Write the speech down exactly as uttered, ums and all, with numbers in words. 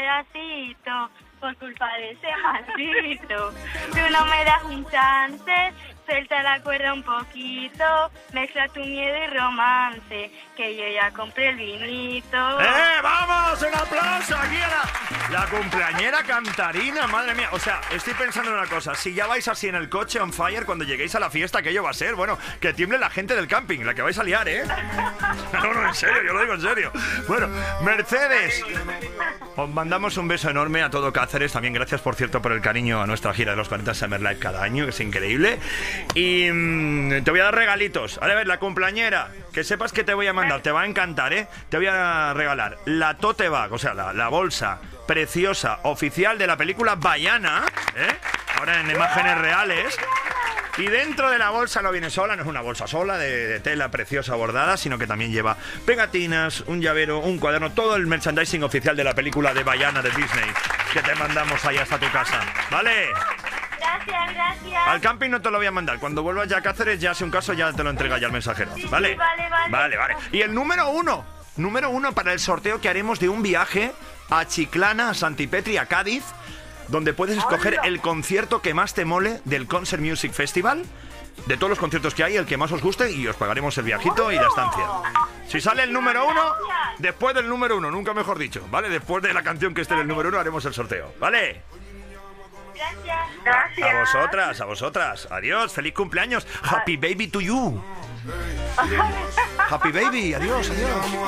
pedacito por culpa de ese maldito. Tú no me das un chance, suelta la cuerda un poquito, mezcla tu miedo y romance, que yo ya compré el vinito. ¡Eh, vamos! ¡Un aplauso aquí a la, la cumpleañera cantarina! Madre mía, o sea, estoy pensando en una cosa. Si ya vais así en el coche on fire cuando lleguéis a la fiesta, aquello va a ser, bueno, que tiemble la gente del camping, la que vais a liar, ¿eh? No, no, en serio, yo lo digo en serio. Bueno, Mercedes, os mandamos un beso enorme a todo Cáceres. También gracias, por cierto, por el cariño a nuestra gira de los cuarenta Summer Live cada año, que es increíble. Y mmm, te voy a dar regalitos. A ver, la cumpleañera, que sepas que te voy a mandar, te va a encantar, ¿eh? Te voy a regalar la tote bag, o sea, la, la bolsa preciosa oficial de la película Vaiana, ¿eh? Ahora en imágenes reales. Y dentro de la bolsa no viene sola, no es una bolsa sola de, de tela preciosa bordada, sino que también lleva pegatinas, un llavero, un cuaderno, todo el merchandising oficial de la película de Vaiana de Disney, que te mandamos ahí hasta tu casa, ¿vale? Gracias, gracias. Al camping no te lo voy a mandar. Cuando vuelvas ya a Cáceres, ya si un caso, ya te lo entrega ya el mensajero, Sí, ¿vale? sí, vale, vale. Vale, vale. Y el número uno, número uno para el sorteo que haremos de un viaje a Chiclana, a Santipetri, a Cádiz, donde puedes escoger el concierto que más te mole del Concert Music Festival. De todos los conciertos que hay, el que más os guste, y os pagaremos el viajito y la estancia. Si sale el número uno, después del número uno, nunca mejor dicho, ¿vale? Después de la canción que esté en el número uno, haremos el sorteo, ¿vale? Gracias. Gracias. A vosotras, a vosotras. Adiós, feliz cumpleaños. Happy baby to you. Happy baby, adiós, adiós.